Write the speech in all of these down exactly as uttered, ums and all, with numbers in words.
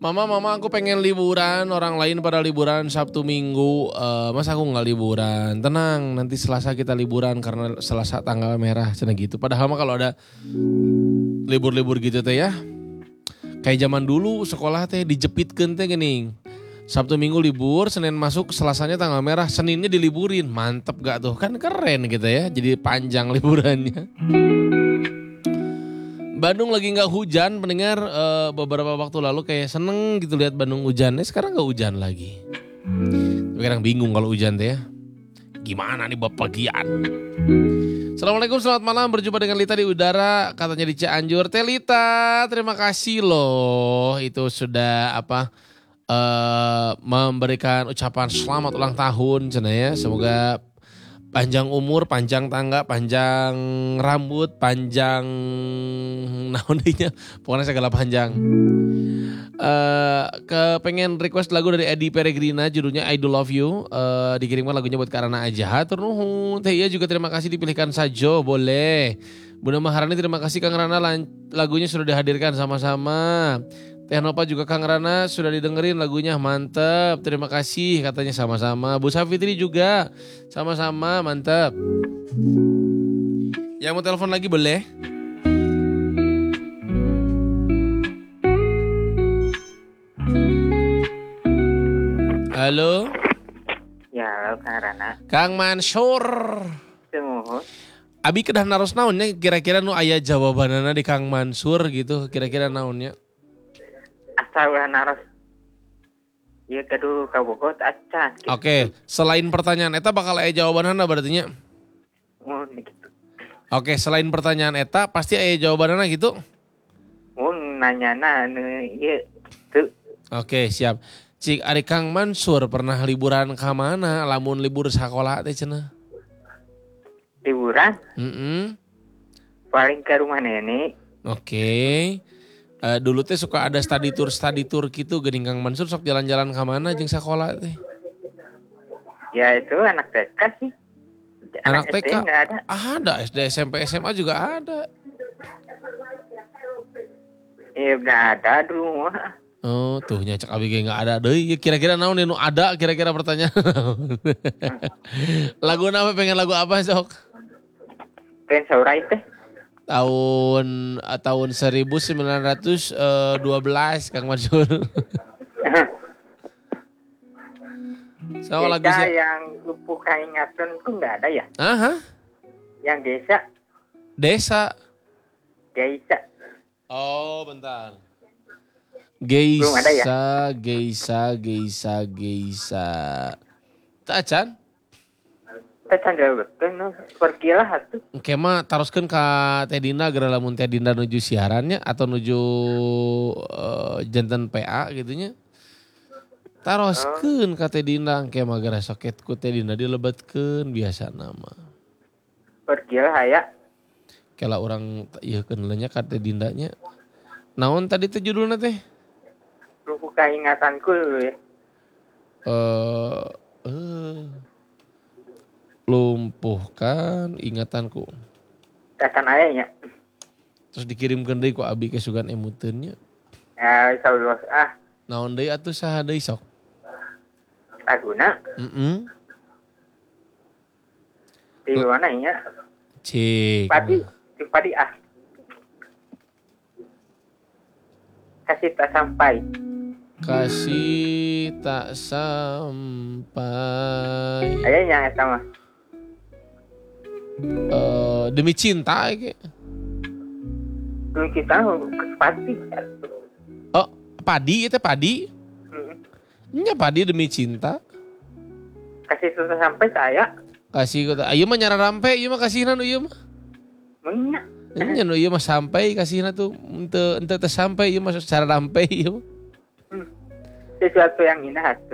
Mama, mama aku pengen liburan, orang lain pada liburan Sabtu Minggu, uh, masa aku nggak liburan? Tenang, nanti Selasa kita liburan karena Selasa tanggal merah, cina gitu. Padahal mah kalau ada libur-libur gitu teh ya, kayak zaman dulu sekolah teh dijepitkeun teh gini. Sabtu Minggu libur, Senin masuk, Selasanya tanggal merah, Seninnya diliburin. Mantep gak tuh? Kan keren gitu ya, jadi panjang liburannya. Bandung lagi nggak hujan, pendengar uh, beberapa waktu lalu kayak seneng gitu lihat Bandung hujan. Eh, sekarang nggak hujan lagi. Tapi kadang bingung kalau hujan teh ya. Gimana nih bapagian? Assalamualaikum, selamat malam. Berjumpa dengan Lita di udara, katanya di Cianjur. Teh Lita, terima kasih loh. Itu sudah apa? Uh, memberikan ucapan selamat ulang tahun, cina ya. Semoga panjang umur, panjang tangga, panjang rambut, panjang naonnya, pokoknya segala panjang. Uh, ke pengen request lagu dari Eddie Peregrina, judulnya I Do Love You. Uh, dikirimkan lagunya buat Karana aja. Hatur nuhun. Teh iya juga terima kasih dipilihkan Sajo, boleh. Bunda Maharani terima kasih Kang Rana, lagunya sudah dihadirkan sama-sama. Teh Nova juga Kang Rana sudah didengerin lagunya, mantep. Terima kasih katanya sama-sama. Bu Safitri juga sama-sama, mantep. Yang mau telepon lagi boleh? Halo. Ya, halo Kang Rana. Kang Mansur. Semuhun. Abi kedah naros naonnya kira-kira nu aya jawabanana di Kang Mansur gitu, kira-kira naonnya? Asal ulah naros. Ieu kudu kabogot acan. Gitu. Oke, okay. Selain pertanyaan eta bakal aya jawabanana berarti nya? Oh, gitu. Oke, okay. Selain pertanyaan eta pasti aya jawabanana gitu? Oh, nanyana anu ieu tuh. Oke, okay, siap. Cik ari Kang Mansur pernah liburan ka mana? Lamun libur sakola teh cenah. Liburan? Heeh. Paling ke rumah nenek. Oke. Okay. Uh, dulu teh suka ada study tour study tour gitu geuning Kang Mansur sok jalan-jalan ka mana jeung sakola teh? Ya itu anak T K sih. Anak, anak T K enggak ada. Ada, S D, S M P, S M A juga ada. Iya enggak ada dulu mah. Oh, tuh nya cek abi ge enggak ada deui. Kira-kira naon nu ada kira-kira pertanyaan. Lagu apa pengen lagu apa sok? Pengen saurai teh. Tahun tahun seribu sembilan ratus dua belas Kang Mansur. So, lagu si- yang lupuk ingatan itu enggak ada ya? Aha. Yang desa. Desa. Desa. Oh, bentar. Geisa, ya? Geisa, Geisa, Geisa. Tak acan? Tak acan jauh betul, pergilah atuh. Oke mah taroskeun ka Teh Dinda geura lamun Teh Dinda nuju siarannya atau nuju uh, janten P A gitunya. Taroskeun ka Teh Dinda engke mah geura soket ku Teh Dinda dilebetkeun biasa nama. Pergilah aya. Kela urang ieu keun nya ka Teh Dindanya. Naon tadi teh judulna teh? Lupa ingatanku dulu ya. Eh, uh, lumpuhkan ingatanku. Akan ayahnya. Terus dikirimkeun deui ku abi kesugan emuteunnya. Ya, insyaallah ah. Naon deui atuh saha deui sok? Laguna? Heeh. Di mana nya? Cik. Padi, di padi ah. Kasih tak sampai. Kasih tak sampai. Ayahnya sama. Uh, demi cinta kayak. Dulu kita pasti. Oh, padi itu padi. Hmm. Nya padi demi cinta. Kasih tak sampai saya. Kasih kata, ayo mah nyara rampe, ieu mah kasihna nu ieu mah. Nya. Nya nu ieu mah sampai kasihna tuh ente ente teh sampai ieu mah secara rampe ieu mah. Hmm. Sesuatu yang indah tuh.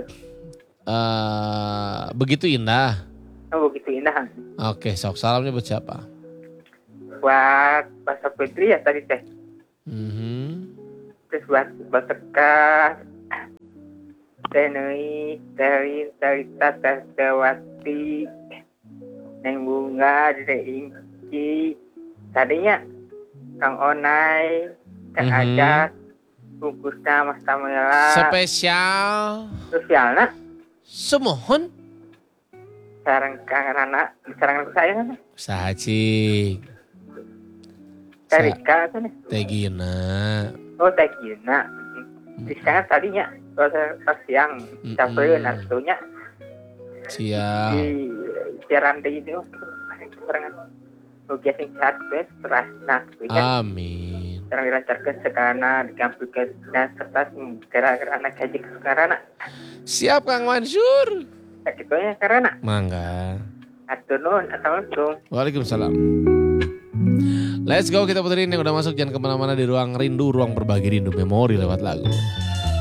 Uh, begitu indah. Oh, begitu indah. Oke, sok salamnya buat siapa? Buat Bahasa Putri ya tadi teh. Mm-hmm. Terus buat buat Tekas. Tenui, Teri, Terita, Tertewati, Neng Bunga, Dede Inci, tadinya Kang Onai, Kang mm-hmm. Ajat, bungkusnya Mas Tamela. Spesial. Sosialna. Semohon. Sarang Kang Rana, sarang saya kan. Sacik. Karika kan. Tegina. Oh Tegina. Bisa tadinya pas pas siang capek nantunya. Siap. Di siaran di itu. Serangan. Oke sing sehat bes terus nah. Amin. Sekarang dilancarkan sekarang di kampus dan serta kira-kira anak haji sekarang. Siap Kang Mansur. Kitunya karena Mangga. atur nuhun, assalamualaikum. Waalaikumsalam. Let's go, kita puterin yang udah masuk. Jangan kemana-mana di ruang rindu, ruang berbagi rindu memori lewat lagu.